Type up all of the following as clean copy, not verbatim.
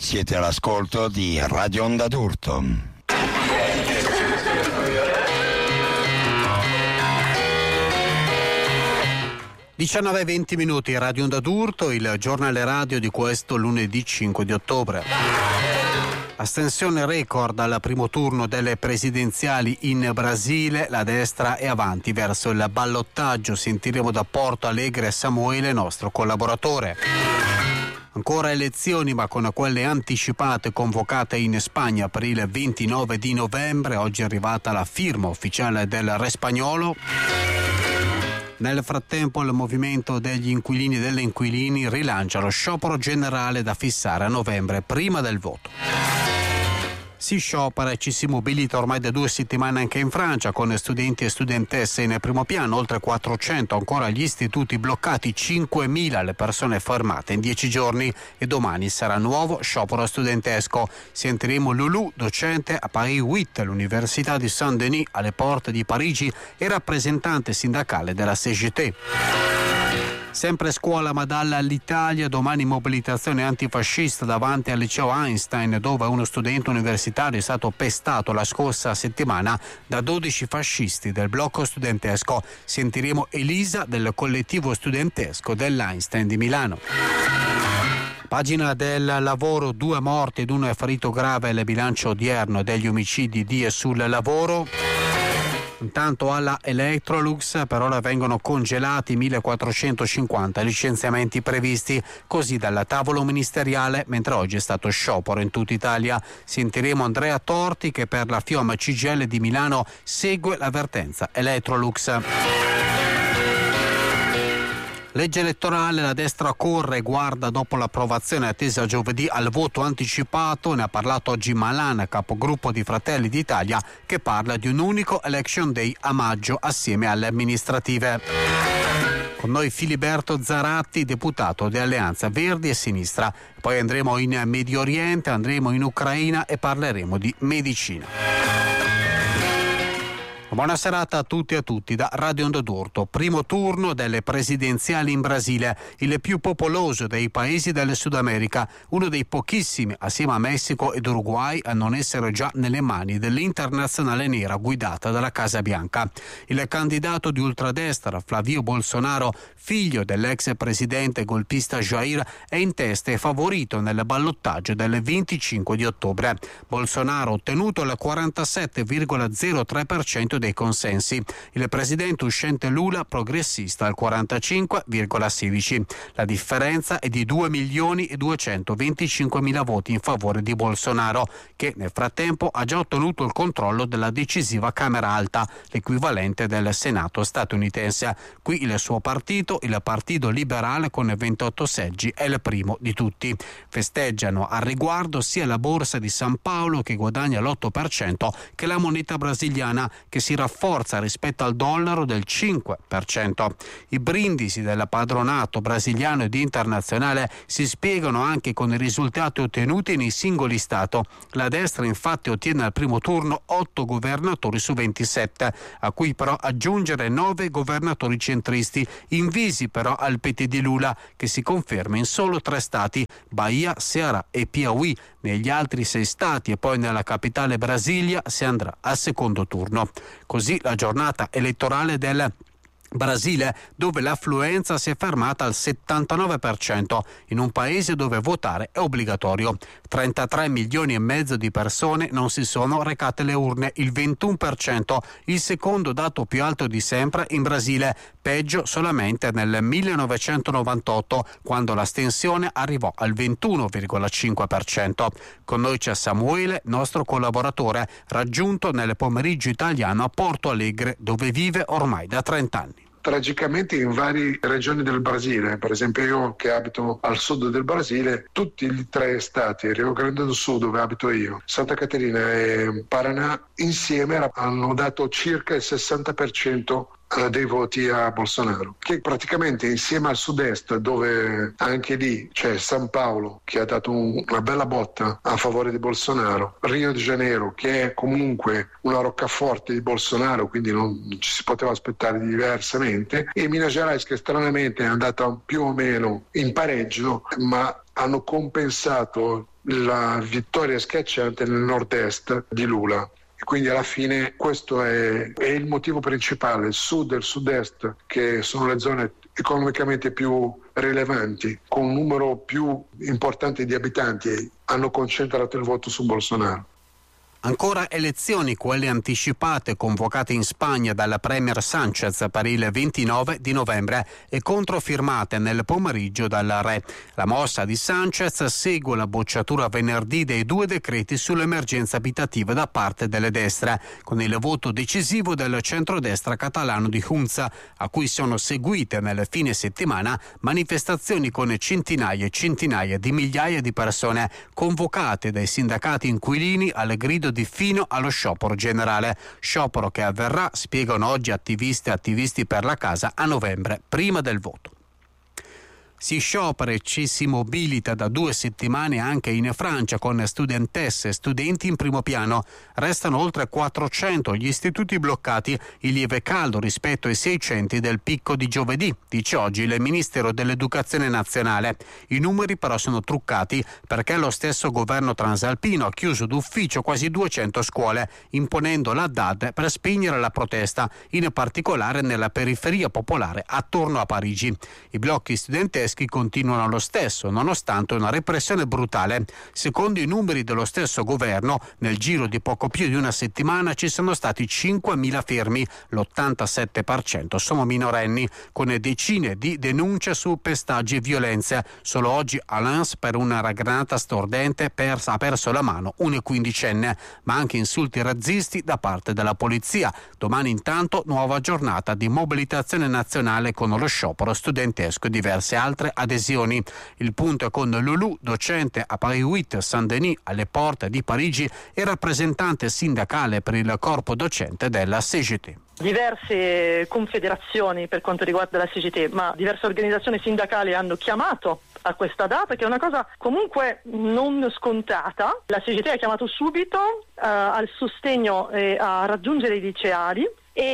Siete all'ascolto di Radio Onda d'Urto. 19:20, Radio Onda d'Urto, il giornale radio di questo lunedì 5 di ottobre. Astensione record al primo turno delle presidenziali in Brasile, la destra è avanti verso il ballottaggio. Sentiremo da Porto Alegre Samuele, nostro collaboratore. Ancora elezioni, ma con quelle anticipate convocate in Spagna per il 29 di novembre. Oggi è arrivata la firma ufficiale del Re Spagnolo. Nel frattempo il movimento degli inquilini e delle inquilini rilancia lo sciopero generale da fissare a novembre, prima del voto. Si sciopera e ci si mobilita ormai da 2 settimane anche in Francia, con studenti e studentesse in primo piano, oltre 400 ancora gli istituti bloccati, 5.000 le persone fermate in 10 giorni e domani sarà nuovo sciopero studentesco. Sentiremo Loulou, docente a Paris 8, l'Università di Saint-Denis, alle porte di Parigi, e rappresentante sindacale della CGT. Sempre scuola ma dall'Italia, domani mobilitazione antifascista davanti al liceo Einstein, dove uno studente universitario è stato pestato la scorsa settimana da 12 fascisti del blocco studentesco. Sentiremo Elisa del collettivo studentesco dell'Einstein di Milano. Pagina del lavoro, 2 morti ed 1 è ferito grave il bilancio odierno degli omicidi di e sul lavoro. Intanto alla Electrolux per ora vengono congelati 1.450 licenziamenti previsti, così dal tavolo ministeriale, mentre oggi è stato sciopero in tutta Italia. Sentiremo Andrea Torti che per la FIOM CGIL di Milano segue l'avvertenza Electrolux. Legge elettorale, la destra corre e guarda dopo l'approvazione attesa giovedì al voto anticipato. Ne ha parlato oggi Malan, capogruppo di Fratelli d'Italia, che parla di un unico election day a maggio assieme alle amministrative. Con noi Filiberto Zaratti, deputato di Alleanza Verdi e Sinistra. Poi andremo in Medio Oriente, andremo in Ucraina e parleremo di medicina. Buona serata a tutti e a tutti da Radio Onda d'Urto. Primo turno delle presidenziali in Brasile, il più popoloso dei paesi del Sud America, uno dei pochissimi assieme a Messico ed Uruguay a non essere già nelle mani dell'internazionale nera guidata dalla Casa Bianca. Il candidato di ultradestra Flavio Bolsonaro, figlio dell'ex presidente golpista Jair, è in testa e favorito nel ballottaggio del 25 di ottobre. Bolsonaro ha ottenuto il 47,03% dei consensi. Il presidente uscente Lula, progressista, al 45,16%. La differenza è di 2.225.000 voti in favore di Bolsonaro, che nel frattempo ha già ottenuto il controllo della decisiva Camera Alta, l'equivalente del Senato statunitense. Qui il suo partito, il Partito Liberale, con 28 seggi, è il primo di tutti. Festeggiano al riguardo sia la borsa di San Paolo, che guadagna l'8%, che la moneta brasiliana, che si rafforza rispetto al dollaro del 5%. I brindisi del padronato brasiliano ed internazionale si spiegano anche con i risultati ottenuti nei singoli stati. La destra infatti ottiene al primo turno 8 governatori su 27, a cui però aggiungere 9 governatori centristi, invisi però al PT di Lula, che si conferma in solo 3 stati, Bahia, Ceará e Piauí. Negli altri 6 stati e poi nella capitale Brasilia si andrà al secondo turno. Così la giornata elettorale del Brasile, dove l'affluenza si è fermata al 79%, in un paese dove votare è obbligatorio. 33 milioni e mezzo di persone non si sono recate alle urne, il 21%, il secondo dato più alto di sempre in Brasile, peggio solamente nel 1998, quando l'astensione arrivò al 21,5%. Con noi c'è Samuele, nostro collaboratore, raggiunto nel pomeriggio italiano a Porto Alegre, dove vive ormai da 30 anni. Tragicamente in varie regioni del Brasile, per esempio io che abito al sud del Brasile, tutti i 3 stati, Rio Grande do Sul dove abito io, Santa Caterina e Paraná, insieme hanno dato circa il 60% dei voti a Bolsonaro, che praticamente insieme al sud-est, dove anche lì c'è San Paolo che ha dato una bella botta a favore di Bolsonaro, Rio de Janeiro che è comunque una roccaforte di Bolsonaro, quindi non ci si poteva aspettare diversamente, e Minas Gerais che stranamente è andata più o meno in pareggio, ma hanno compensato la vittoria schiacciante nel nord-est di Lula. E quindi alla fine questo è il motivo principale. Il sud e il sud-est, che sono le zone economicamente più rilevanti, con un numero più importante di abitanti, hanno concentrato il voto su Bolsonaro. Ancora elezioni, quelle anticipate convocate in Spagna dalla premier Sánchez per il 29 di novembre e controfirmate nel pomeriggio dal re. La mossa di Sánchez segue la bocciatura venerdì dei 2 decreti sull'emergenza abitativa da parte delle destre, con il voto decisivo del centrodestra catalano di Junts, a cui sono seguite nel fine settimana manifestazioni con centinaia e centinaia di migliaia di persone convocate dai sindacati inquilini al grido di fino allo sciopero generale. Sciopero che avverrà, spiegano oggi attiviste e attivisti per la casa, a novembre, prima del voto. Si sciopera e ci si mobilita da 2 settimane anche in Francia, con studentesse e studenti in primo piano. Restano oltre 400 gli istituti bloccati, in lieve caldo rispetto ai 600 del picco di giovedì, dice oggi il Ministero dell'Educazione Nazionale. I numeri però sono truccati, perché lo stesso governo transalpino ha chiuso d'ufficio quasi 200 scuole, imponendo la DAD per spegnere la protesta, in particolare nella periferia popolare attorno a Parigi. I blocchi studenteschi continuano lo stesso, nonostante una repressione brutale. Secondo i numeri dello stesso governo, nel giro di poco più di una settimana ci sono stati 5.000 fermi, l'87% sono minorenni, con decine di denunce su pestaggi e violenze. Solo oggi a Lens, per una granata stordente, ha perso la mano un quindicenne, ma anche insulti razzisti da parte della polizia. Domani intanto nuova giornata di mobilitazione nazionale con lo sciopero studentesco e diverse altre adesioni. Il punto è con Loulou, docente a Paris 8 Saint-Denis, alle porte di Parigi, e rappresentante sindacale per il corpo docente della CGT. Diverse confederazioni per quanto riguarda la CGT, ma diverse organizzazioni sindacali hanno chiamato a questa data, che è una cosa comunque non scontata. La CGT ha chiamato subito al sostegno a raggiungere i liceali.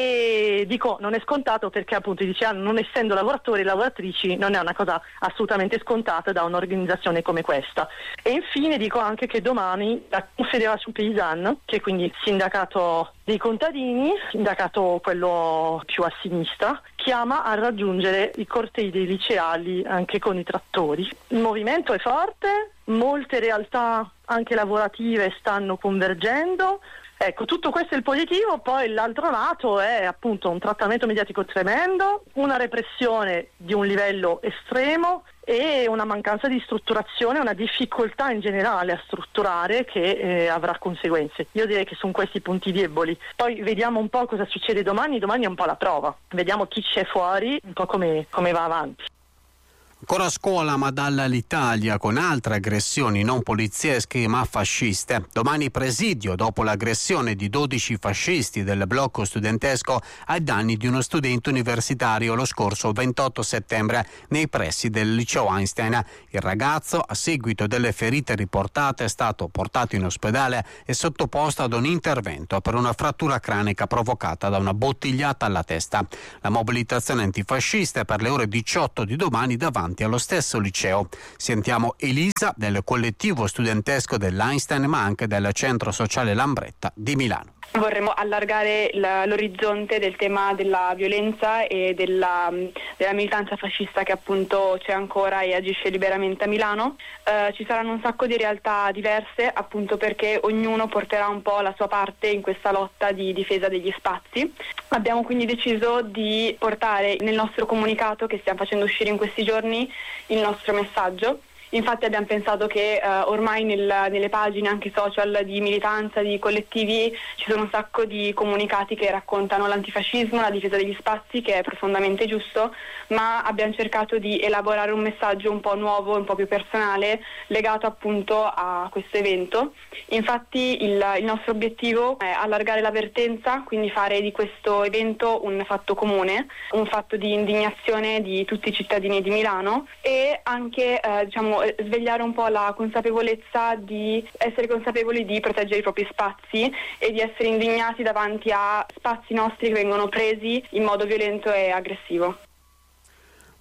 E dico non è scontato perché appunto i liceali, non essendo lavoratori e lavoratrici, non è una cosa assolutamente scontata da un'organizzazione come questa. E infine dico anche che domani la Confédération Paysanne, che è quindi il sindacato dei contadini, sindacato quello più a sinistra, chiama a raggiungere i cortei dei liceali anche con i trattori. Il movimento è forte, molte realtà anche lavorative stanno convergendo. Ecco, tutto questo è il positivo, poi l'altro lato è appunto un trattamento mediatico tremendo, una repressione di un livello estremo e una mancanza di strutturazione, una difficoltà in generale a strutturare che avrà conseguenze. Io direi che sono questi i punti deboli. Poi vediamo un po' cosa succede domani è un po' la prova. Vediamo chi c'è fuori, un po' come va avanti. Ancora a scuola, ma dall'Italia, con altre aggressioni non poliziesche ma fasciste. Domani presidio dopo l'aggressione di 12 fascisti del blocco studentesco ai danni di uno studente universitario lo scorso 28 settembre nei pressi del liceo Einstein. Il ragazzo, a seguito delle ferite riportate, è stato portato in ospedale e sottoposto ad un intervento per una frattura cranica provocata da una bottigliata alla testa. La mobilitazione antifascista è per le ore 18 di domani davanti allo stesso liceo. Sentiamo Elisa del collettivo studentesco dell'Einstein, ma anche del centro sociale Lambretta di Milano. Vorremmo allargare l'orizzonte del tema della violenza e della militanza fascista che appunto c'è ancora e agisce liberamente a Milano. Ci saranno un sacco di realtà diverse, appunto perché ognuno porterà un po' la sua parte in questa lotta di difesa degli spazi. Abbiamo quindi deciso di portare nel nostro comunicato che stiamo facendo uscire in questi giorni il nostro messaggio. Infatti abbiamo pensato che ormai nelle pagine anche social di militanza, di collettivi, ci sono un sacco di comunicati che raccontano l'antifascismo, la difesa degli spazi, che è profondamente giusto, ma abbiamo cercato di elaborare un messaggio un po' nuovo, un po' più personale, legato appunto a questo evento. Infatti il nostro obiettivo è allargare l'avvertenza, quindi fare di questo evento un fatto comune, un fatto di indignazione di tutti i cittadini di Milano e anche svegliare un po' la consapevolezza di essere consapevoli di proteggere i propri spazi e di essere indignati davanti a spazi nostri che vengono presi in modo violento e aggressivo.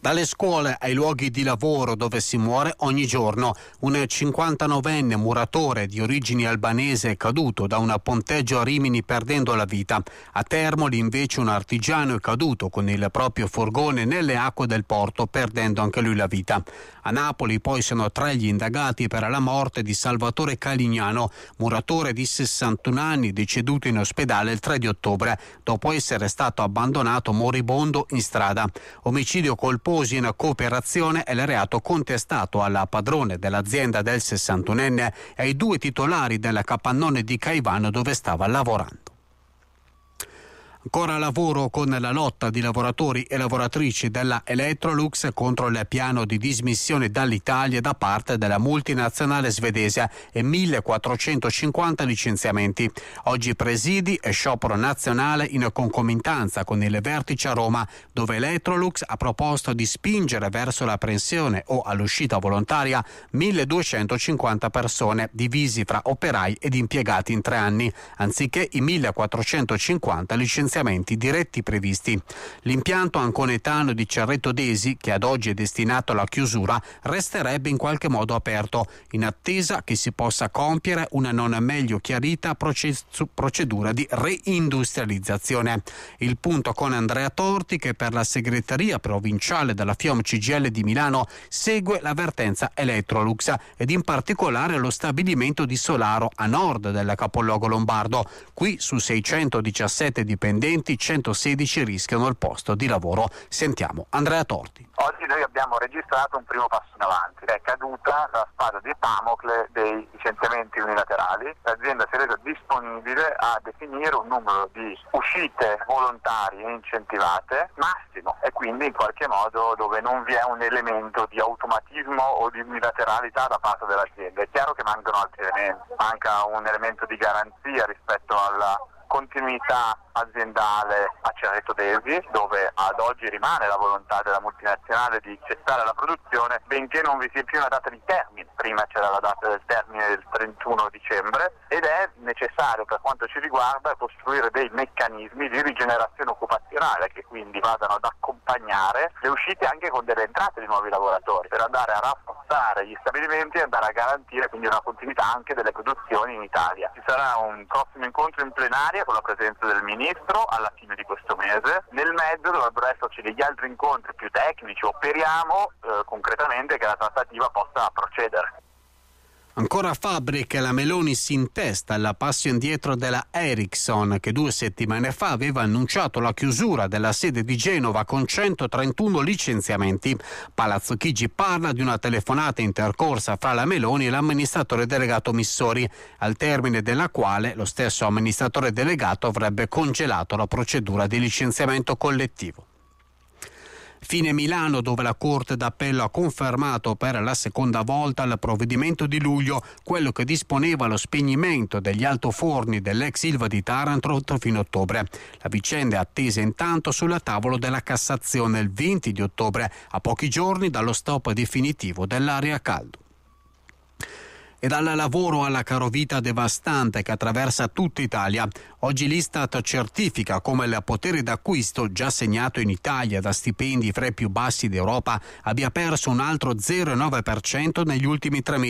Dalle scuole ai luoghi di lavoro dove si muore ogni giorno. Un 59enne muratore di origini albanese è caduto da un ponteggio a Rimini perdendo la vita. A Termoli invece un artigiano è caduto con il proprio furgone nelle acque del porto perdendo anche lui la vita. A Napoli poi sono 3 gli indagati per la morte di Salvatore Calignano, muratore di 61 anni deceduto in ospedale il 3 di ottobre dopo essere stato abbandonato moribondo in strada. Omicidio colposo in cooperazione è il reato contestato alla padrone dell'azienda del 61enne e ai 2 titolari del capannone di Caivano dove stava lavorando. Ancora lavoro con la lotta di lavoratori e lavoratrici della Electrolux contro il piano di dismissione dall'Italia da parte della multinazionale svedese e 1450 licenziamenti. Oggi presidi e sciopero nazionale in concomitanza con il vertice a Roma, dove Electrolux ha proposto di spingere verso la pensione o all'uscita volontaria 1250 persone divisi fra operai ed impiegati in 3 anni, anziché i 1450 licenziamenti diretti previsti. L'impianto anconetano di Cerreto Desi, che ad oggi è destinato alla chiusura, resterebbe in qualche modo aperto, in attesa che si possa compiere una non meglio chiarita procedura di reindustrializzazione. Il punto con Andrea Torti, che per la segreteria provinciale della FIOM CGIL di Milano segue l'avvertenza Electrolux ed in particolare lo stabilimento di Solaro a nord del capoluogo lombardo. Qui su 617 dipendenti 116 rischiano il posto di lavoro. Sentiamo Andrea Torti. Oggi noi abbiamo registrato un primo passo in avanti. È caduta la spada di Damocle dei licenziamenti unilaterali. L'azienda si è resa disponibile a definire un numero di uscite volontarie e incentivate massimo e quindi in qualche modo dove non vi è un elemento di automatismo o di unilateralità da parte dell'azienda. È chiaro che mancano altri elementi. Manca un elemento di garanzia rispetto alla continuità aziendale a Cerreto Desi, dove ad oggi rimane la volontà della multinazionale di cessare la produzione, benché non vi sia più una data di termine. Prima c'era la data del termine del 31 dicembre ed è necessario per quanto ci riguarda costruire dei meccanismi di rigenerazione occupazionale che quindi vadano ad accompagnare le uscite anche con delle entrate di nuovi lavoratori per andare a rafforzare gli stabilimenti e andare a garantire quindi una continuità anche delle produzioni in Italia. Ci sarà un prossimo incontro in plenaria con la presenza del Ministro alla fine di questo mese. Nel mezzo dovrebbero esserci degli altri incontri più tecnici. Speriamo concretamente che la trattativa possa procedere. Ancora fabbriche, la Meloni si intesta alla passo indietro della Ericsson, che 2 settimane fa aveva annunciato la chiusura della sede di Genova con 131 licenziamenti. Palazzo Chigi parla di una telefonata intercorsa fra la Meloni e l'amministratore delegato Missori, al termine della quale lo stesso amministratore delegato avrebbe congelato la procedura di licenziamento collettivo. Fine Milano, dove la Corte d'Appello ha confermato per la seconda volta il provvedimento di luglio, quello che disponeva lo spegnimento degli altoforni dell'ex Ilva di Taranto entro fine ottobre. La vicenda è attesa intanto sulla tavola della Cassazione il 20 di ottobre, a pochi giorni dallo stop definitivo dell'area a caldo. E dal lavoro alla carovita devastante che attraversa tutta Italia. Oggi l'Istat certifica come il potere d'acquisto già segnato in Italia da stipendi fra i più bassi d'Europa abbia perso un altro 0,9% negli ultimi 3 mesi.